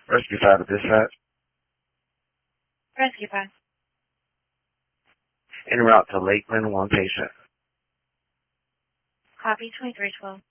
Rescue 5 at dispatch. Rescue 5. En route to Lakeland, one patient. Copy 2312.